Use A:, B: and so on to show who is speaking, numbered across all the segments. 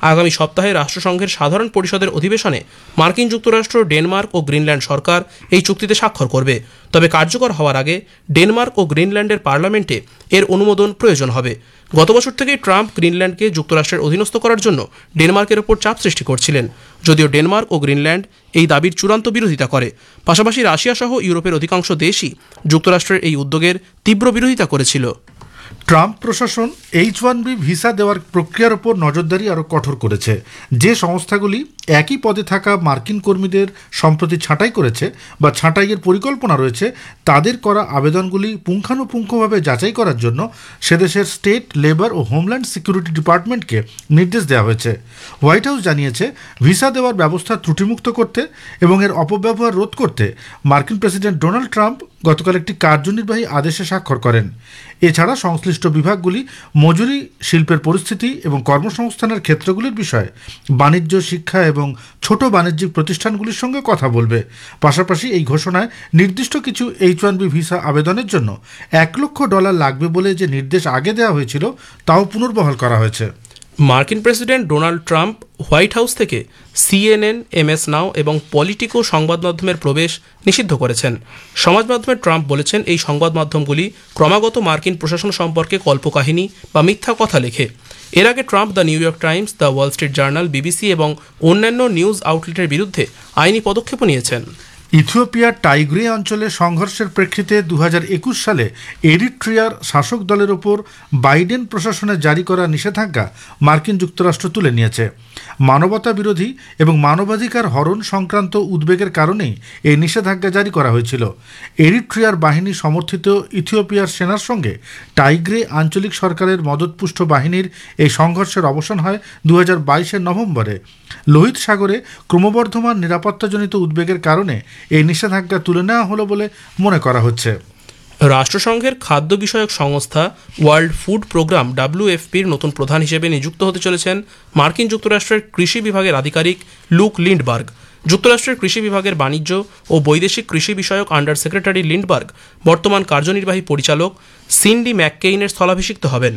A: আগামী সপ্তাহে রাষ্ট্রসংঘের সাধারণ পরিষদের অধিবেশনে মার্কিন যুক্তরাষ্ট্র, ডেনমার্ক ও গ্রিনল্যান্ড সরকার এই চুক্তিতে স্বাক্ষর করবে। তবে কার্যকর হওয়ার আগে ডেনমার্ক ও গ্রিনল্যান্ডের পার্লামেন্টে এর অনুমোদন প্রয়োজন হবে। গত বছর থেকেই ট্রাম্প গ্রিনল্যান্ডকে যুক্তরাষ্ট্রের অধীনস্থ করার জন্য ডেনমার্কের ওপর চাপ সৃষ্টি করছিলেন, যদিও ডেনমার্ক ও গ্রিনল্যান্ড এই দাবির চূড়ান্ত বিরোধিতা করে। পাশাপাশি রাশিয়া সহ ইউরোপের অধিকাংশ দেশই যুক্তরাষ্ট্রের এই উদ্যোগের তীব্র বিরোধিতা করেছিল।
B: ট্রাম্প প্রশাসন H-1B ভিসা দেওয়ার প্রক্রিয়ার ওপর নজরদারি আরও কঠোর করেছে। যে সংস্থাগুলি একই পদে থাকা মার্কিন কর্মীদের সম্প্রতি ছাঁটাই করেছে বা ছাঁটাইয়ের পরিকল্পনা রয়েছে, তাদের করা আবেদনগুলি পুঙ্খানুপুঙ্খভাবে যাচাই করার জন্য সেদেশের স্টেট, লেবার ও হোমল্যান্ড সিকিউরিটি ডিপার্টমেন্টকে নির্দেশ দেওয়া হয়েছে। হোয়াইট হাউস জানিয়েছে, ভিসা দেওয়ার ব্যবস্থা ত্রুটিমুক্ত করতে এবং এর অপব্যবহার রোধ করতে মার্কিন প্রেসিডেন্ট ডোনাল্ড ট্রাম্প গতকাল একটি কার্যনির্বাহী আদেশে স্বাক্ষর করেন। এছাড়া সংশ্লিষ্ট বিভাগগুলি মজুরি, শিল্পের পরিস্থিতি এবং কর্মসংস্থানের ক্ষেত্রগুলির বিষয়ে বাণিজ্য, শিক্ষা এবং ছোট বাণিজ্যিক প্রতিষ্ঠানগুলির সঙ্গে কথা বলবে। পাশাপাশি এই ঘোষণায় নির্দিষ্ট কিছু H-1B ভিসা আবেদনের জন্য $1 লক্ষ লাগবে বলে যে নির্দেশ আগে দেওয়া হয়েছিল, তাও পুনর্বহাল করা হয়েছে।
A: মার্কিন president Donald Trump white house থেকে CNN, MS নাও এবং পলিটিকো সংবাদ মাধ্যমের প্রবেশ নিষিদ্ধ করেছেন। সমাজ মাধ্যমে ট্রাম্প বলেছেন, এই সংবাদ মাধ্যমগুলি ক্রমাগত মার্কিন প্রশাসন সম্পর্কে কল্পকাহিনী বা মিথ্যা কথা লেখে। এর আগে Trump the new York Times, the Wall Street journal, BBC এবং অন্যান্য নিউজ আউটলেটের বিরুদ্ধে আইনি পদক্ষেপও নিয়েছেন।
B: ইথিওপিয়ার টাইগ্রে অঞ্চলে সংঘর্ষের প্রেক্ষিতে 2021 সালে এরিট্রিয়ার শাসক দলের ওপর বাইডেন প্রশাসনের জারি করা নিষেধাজ্ঞা মার্কিন যুক্তরাষ্ট্র তুলে নিয়েছে। মানবতা বিরোধী এবং মানবাধিকার হরণ সংক্রান্ত উদ্বেগের কারণেই এই নিষেধাজ্ঞা জারি করা হয়েছিল। এরিট্রিয়ার বাহিনী সমর্থিত ইথিওপিয়ার সেনার সঙ্গে টাইগ্রে আঞ্চলিক সরকারের মদতপুষ্ট বাহিনীর এই সংঘর্ষের অবসান হয় 2022 নভেম্বরে। লোহিত সাগরে ক্রমবর্ধমান নিরাপত্তাজনিত উদ্বেগের কারণে এই নিষেধাজ্ঞা তুলে নেওয়া হলো বলে মনে করা হচ্ছে।
A: রাষ্ট্রসংঘের খাদ্য বিষয়ক সংস্থা ওয়ার্ল্ড ফুড প্রোগ্রাম WFPর নতুন প্রধান হিসেবে নিযুক্ত হতে চলেছেন মার্কিন যুক্তরাষ্ট্রের কৃষি বিভাগের আধিকারিক লুক লিন্ডবার্গ। যুক্তরাষ্ট্রের কৃষি বিভাগের বাণিজ্য ও বৈদেশিক কৃষি বিষয়ক আন্ডার সেক্রেটারি লিন্ডবার্গ বর্তমান কার্যনির্বাহী পরিচালক সিন্ডি ম্যাককেইনের স্থলাভিষিক্ত হবেন।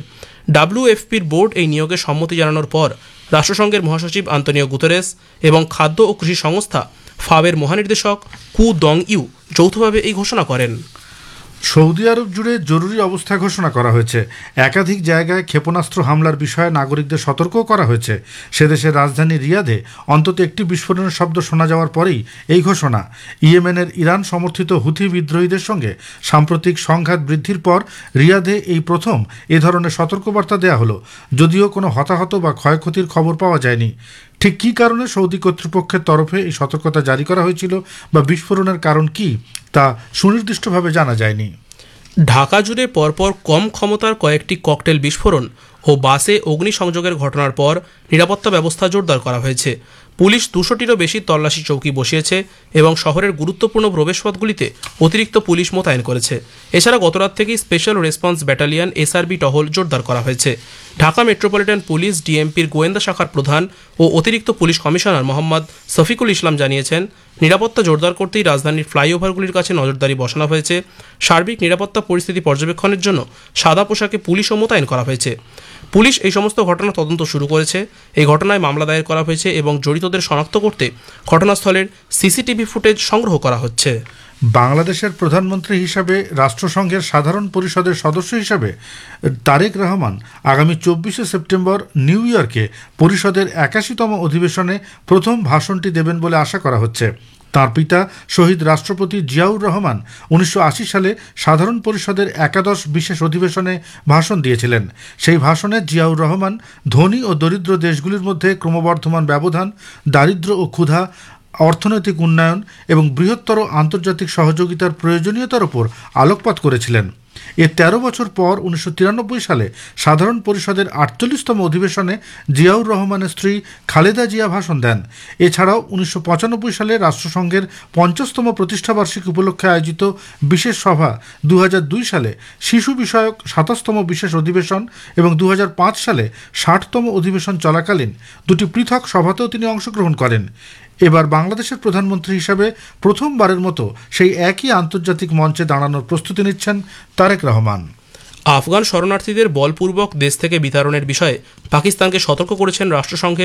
A: WFPর বোর্ড এই নিয়োগে সম্মতি জানানোর পর রাষ্ট্রসংঘের মহাসচিব আন্তোনিও গুতেরেস এবং খাদ্য ও কৃষি সংস্থা ফাওয়ের মহানির্দেশক কু দং ইউ যৌথভাবে এই ঘোষণা করেন।
B: সৌদি আরব জুড়ে জরুরি অবস্থা ঘোষণা করা হয়েছে। একাধিক জায়গায় ক্ষেপণাস্ত্র হামলার বিষয়ে নাগরিকদের সতর্কও করা হয়েছে। সেদেশের রাজধানী রিয়াদে অন্তত একটি বিস্ফোরণের শব্দ শোনা যাওয়ার পরেই এই ঘোষণা। ইয়েমেনের ইরান সমর্থিত হুথি বিদ্রোহীদের সঙ্গে সাম্প্রতিক সংঘাত বৃদ্ধির পর রিয়াদে এই প্রথম এ ধরনের সতর্কবার্তা দেওয়া হলো, যদিও কোনো হতাহত বা ক্ষয়ক্ষতির খবর পাওয়া যায়নি। ঠিক কী কারণে সৌদি কর্তৃপক্ষের তরফে এই সতর্কতা জারি করা হয়েছিল বা বিস্ফোরণের কারণ কি, তা সুনির্দিষ্টভাবে জানা যায়নি।
A: ঢাকা জুড়ে পরপর কম ক্ষমতার কয়েকটি ককটেল বিস্ফোরণ ও বাসে অগ্নিসংযোগের ঘটনার পর নিরাপত্তা ব্যবস্থা জোরদার করা হয়েছে। পুলিশ 200টিরও বেশি তল্লাশি চৌকি বসিয়েছে এবং শহরের গুরুত্বপূর্ণ প্রবেশপথগুলিতে অতিরিক্ত পুলিশ মোতায়েন করেছে। এছাড়া গতরাত থেকেই স্পেশাল রেসপন্স ব্যাটালিয়ন SRB টহল জোরদার করা হয়েছে। ঢাকা মেট্রোপলিটন পুলিশ DMPর গোয়েন্দা শাখার প্রধান ও অতিরিক্ত পুলিশ কমিশনার মোহাম্মদ শফিকুল ইসলাম জানিয়েছেন, নিরাপত্তা জোরদার করতেই রাজধানীর ফ্লাইওভারগুলির কাছে নজরদারি বসানো হয়েছে। সার্বিক নিরাপত্তা পরিস্থিতি পর্যবেক্ষণের জন্য সাদা পোশাকে পুলিশও মোতায়েন করা হয়েছে। পুলিশ এই সমস্ত ঘটনা তদন্ত শুরু করেছে। এই ঘটনায় মামলা দায়ের করা হয়েছে এবং জড়িতদের শনাক্ত করতে ঘটনাস্থলের CCTV ফুটেজ সংগ্রহ করা হচ্ছে।
B: বাংলাদেশের প্রধানমন্ত্রী হিসাবে রাষ্ট্রসংঘের সাধারণ পরিষদের সদস্য হিসাবে তারেক রহমান আগামী 24শে সেপ্টেম্বর নিউ ইয়র্কে পরিষদের 81তম অধিবেশনে প্রথম ভাষণটি দেবেন বলে আশা করা হচ্ছে। তাঁর পিতা শহীদ রাষ্ট্রপতি জিয়াউর রহমান 1980 সালে সাধারণ পরিষদের একাদশ বিশেষ অধিবেশনে ভাষণ দিয়েছিলেন। সেই ভাষণে জিয়াউর রহমান ধনী ও দরিদ্র দেশগুলির মধ্যে ক্রমবর্ধমান ব্যবধান, দারিদ্র্য ও ক্ষুধা, অর্থনৈতিক উন্নয়ন এবং বৃহত্তর আন্তর্জাতিক সহযোগিতার প্রয়োজনীয়তার উপর আলোকপাত করেছিলেন। এর 13 বছর পর 1993 সালে সাধারণ পরিষদের 48তম অধিবেশনে জিয়াউর রহমানের স্ত্রী খালেদা জিয়া ভাষণ দেন। এছাড়াও 1995 সালে রাষ্ট্রসংঘের 50তম প্রতিষ্ঠাবার্ষিকী উপলক্ষে আয়োজিত বিশেষ সভা, 2002 সালে শিশু বিষয়ক 27তম বিশেষ অধিবেশন এবং 2005 সালে 60তম অধিবেশন চলাকালীন দুটি পৃথক সভাতেও তিনি অংশগ্রহণ করেন। এবার বাংলাদেশের প্রধানমন্ত্রী হিসাবে প্রথমবারের মতো সেই একই আন্তর্জাতিক মঞ্চে দাঁড়ানোর প্রস্তুতি নিচ্ছেন তারেক রহমান।
A: আফগান শরণার্থীদের বলপূর্বক দেশ থেকে বিতাড়নের বিষয়ে পাকিস্তানকে সতর্ক করেছেন রাষ্ট্রসংঘের